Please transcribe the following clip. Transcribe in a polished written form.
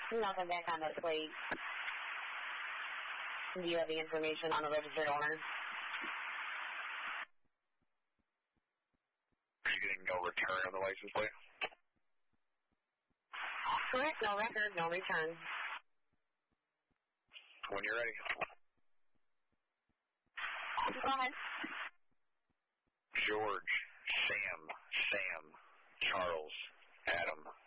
Nothing back on the plate. Do you have the information on the registered owner? Are you getting no return on the license plate? Correct, no record, no return. When you're ready. Go ahead. George, Sam, Charles, Adam,